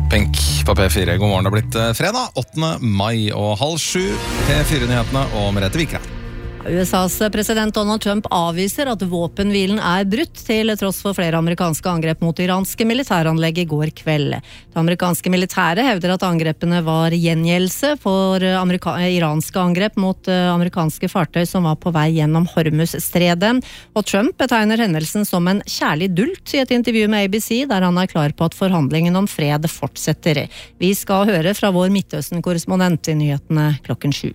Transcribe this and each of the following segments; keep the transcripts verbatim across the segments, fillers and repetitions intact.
Pink på P fire. God morgen, det har blitt fredag, åttende mai og halv sju. P fire-nyhetene og Merete Vikre. U S A's president Donald Trump avviser at våpenhvilen er brutt til tross for flere amerikanske angrep mot iranske militæranlegg i går kveld. Det amerikanske militæret hevder at angrepene var gjengjeldelse for amerika- iranske angrep mot amerikanske fartøy som var på vei gjennom Hormuz-stredet. Og Trump betegner hendelsen som en kjærlig dult i et intervju med A B C, der han er klar på at forhandlingen om fred fortsetter. Vi skal høre fra vår Midtøsten-korrespondent i nyhetene klokken sju.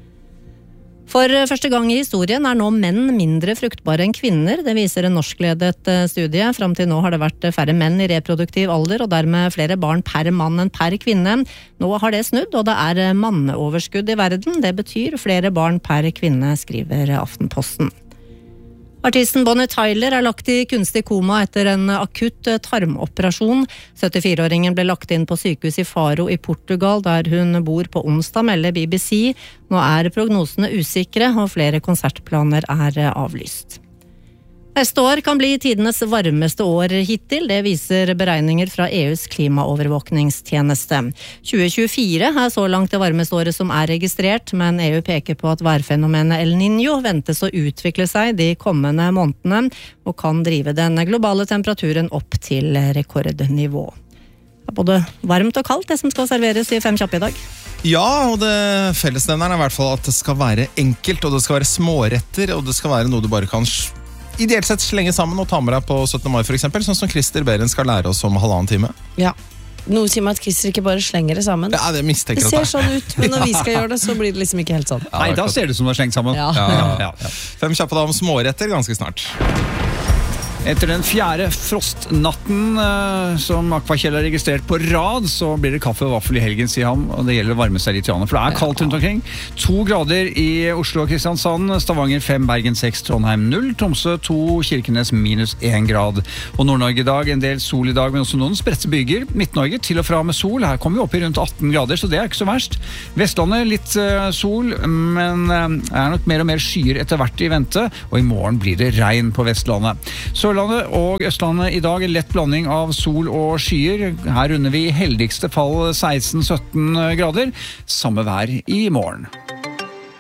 For første gang i historien er nå menn mindre fruktbare enn kvinner. Det viser en norskledet studie. Fram til nå har det vært færre menn i reproduktiv alder, og dermed flere barn per mann enn per kvinne. Nå har det snudd, og det er manneoverskudd i verden. Det betyr flere barn per kvinne, skriver Aftenposten. Artisten Bonnie Tyler er lagt i kunstig koma etter en akutt tarmoperasjon. syttifire-åringen ble lagt inn på sykehus i Faro i Portugal, der hun bor på onsdag, melder B B C. Nå er prognosene usikre, og flere konsertplaner er avlyst. Neste år kan bli tidenes varmeste år hittil, det viser beregninger fra E U's klimaovervåkningstjeneste. tjue tjuefire er så langt det varmeste året som er registrert, men E U peker på at værfenomenet El Niño ventes å utvikle seg de kommende månedene, og kan drive den globale temperaturen opp til rekordnivå. Det er både varmt og kaldt det som skal serveres i Fem kjappe i dag. Ja, og det fellesnevneren er i hvert fall at det skal være enkelt, og det skal være småretter, og det skal være noe du bare kan ideelt sett slenge sammen og ta med deg på syttende mai for eksempel, sånn som Christer Beren skal lære oss om halvannen time. Ja, noe sier meg at Christer ikke bare slenger det sammen. Ja, det mistenker det ser sånn ut, men når vi skal gjøre det, så blir det liksom ikke helt sånn. Nei, da ser det ut som det er slengt sammen. Ja. Ja, ja, ja. Fem kjappe da om småretter ganske snart. Etter den fjerde frostnatten eh, som Aquakjell har registrert på rad, så blir det kaffe og vaffel i helgen, sier han, og det gjelder å varme seg litt, for det er kaldt rundt omkring. To grader i Oslo og Kristiansand, Stavanger fem, Bergen seks, Trondheim null, Tromsø to, Kirkenes minus én grad. Og Nord-Norge i dag, en del sol i dag, men også noen spredte byger. Midt-Norge til og fra med sol, her kommer vi opp i rundt atten grader, så det er ikke så verst. Vestlandet litt uh, sol, men uh, er nok mer og mer skyer etter hvert i vente, og i morgen blir det regn på Vestlandet. Så Sørlandet og Østlandet i dag en lett blanding av sol og skyer. Her runder vi i heldigste fall seksten sytten grader. Samme vær i morgen.